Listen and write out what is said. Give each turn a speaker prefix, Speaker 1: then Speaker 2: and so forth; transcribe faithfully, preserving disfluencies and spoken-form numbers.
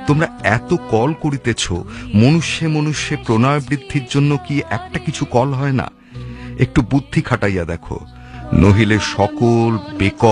Speaker 1: তোমরা এত কল করিতেছ, মনুষ্যে মনুষ্যে প্রণয় বৃদ্ধির জন্য কি একটা কিছু কল হয় না? একটু বুদ্ধি খাটাইয়া দেখো, নহিলে সকল বেকল